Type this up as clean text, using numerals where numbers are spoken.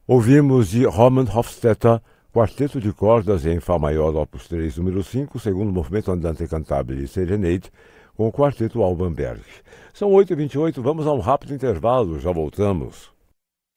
Ouvimos de Roman Hofstetter, Quarteto de Cordas em Fá Maior, Opus 3, número 5, segundo movimento Andante Cantabile Serenade, com o Quarteto Alban Berg. São 8h28, vamos a um rápido intervalo, já voltamos.